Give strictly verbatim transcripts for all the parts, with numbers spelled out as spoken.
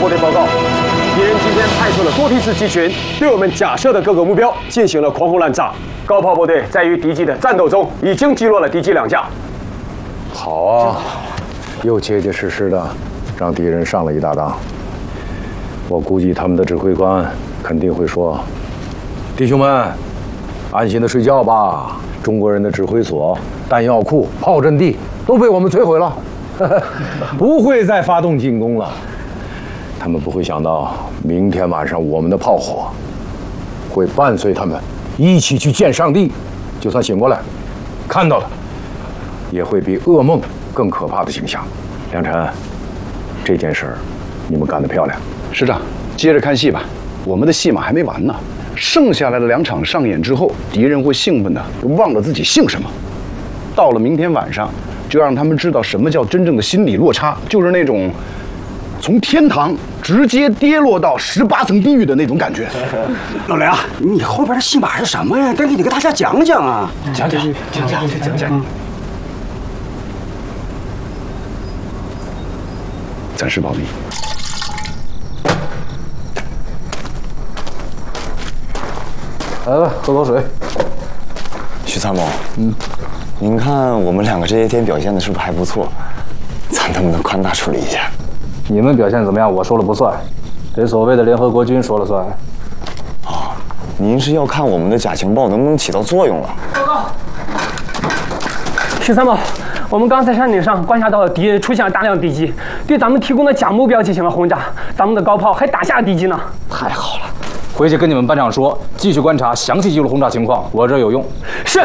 部队报告，敌人今天派出了多批次机群，对我们假设的各个目标进行了狂轰滥炸。高炮部队在与敌机的战斗中，已经击落了敌机两架。 好啊，又结结实实的让敌人上了一大当。我估计他们的指挥官肯定会说：“弟兄们，安心的睡觉吧。中国人的指挥所、弹药库、炮阵地都被我们摧毁了，不会再发动进攻了。”他们不会想到，明天晚上我们的炮火会伴随他们一起去见上帝。就算醒过来，看到的也会比噩梦更可怕的景象。梁晨，这件事儿你们干得漂亮。 师长，接着看戏吧，我们的戏码还没完呢。剩下来的两场上演之后，敌人会兴奋的忘了自己姓什么。到了明天晚上，就让他们知道什么叫真正的心理落差，就是那种从天堂直接跌落到十八层地狱的那种感觉。 老梁，你后边的戏码是什么呀？赶紧得给大家讲讲啊！ 讲讲讲讲讲讲。暂时保密。 来吧，喝口水。 徐参谋，嗯，您看我们两个这些天表现的是不是还不错？咱能不能宽大处理一下？ 你们表现怎么样？我说了不算，这所谓的联合国军说了算。 哦，您是要看我们的假情报能不能起到作用了？ 报告，徐参谋，我们刚才山顶上观察到了敌人出现了大量敌机，对咱们提供的假目标进行了轰炸，咱们的高炮还打下敌机呢。 太好了。回去跟你们班长说，继续观察，详细记录轰炸情况，我这有用。 是。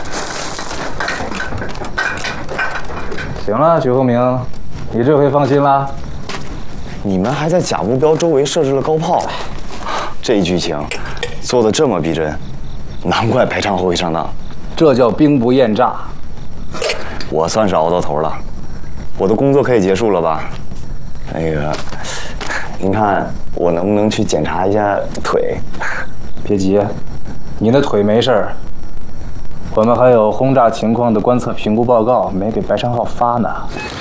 行了，徐厚明，你这回放心啦。 你们还在假目标周围设置了高炮，这剧情做得这么逼真，难怪白昌后会上当。 这叫兵不厌诈。 我算是熬到头了，我的工作可以结束了吧？那个。您看我能不能去检查一下腿？ 别急，你的腿没事儿。我们还有轰炸情况的观测评估报告没给白山浩发呢。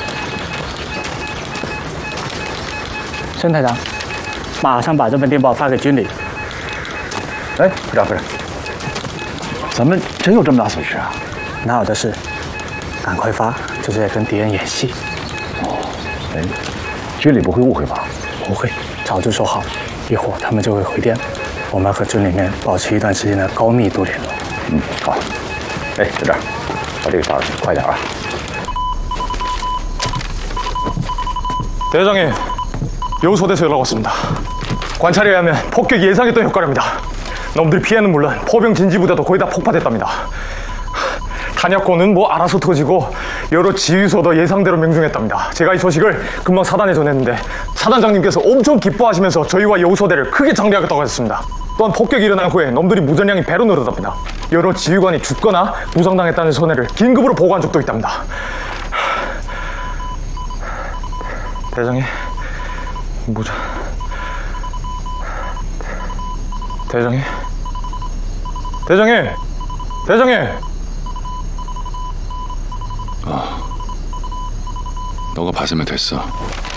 申台长，马上把这份电报发给军里。 哎，部长，部长，咱们真有这么大损失啊？ 哪有的事，赶快发，这是在跟敌人演戏。 哦，哎，军里不会误会吧？ 不会，早就说好，一会儿他们就会回电，我们和军里面保持一段时间的高密度联络。 嗯，好。哎，在这儿，把这个哨快点啊！ 대장님, 요소대에서 연락 왔습니다. 관찰에 의하면 폭격이 예상했던 효과랍니다. 놈들 피해는 물론 포병 진지부대도 거의 다 폭파됐답니다. 탄약고는 뭐 알아서 터지고 여러 지휘소도 예상대로 명중했답니다. 제가 이 소식을 금방 사단에 전했는데 사단장님께서 엄청 기뻐하시면서 저희와 여우소대를 크게 장려하겠다고 하셨습니다. 또한 폭격이 일어난 후에 놈들이 무전량이 배로 늘어납니다. 여러 지휘관이 죽거나 부상당했다는 손해를 긴급으로 보고한 적도 있답니다. 대장님, 무전... 대장님? 대장님! 대장님! 어, 너가 봤으면 됐어.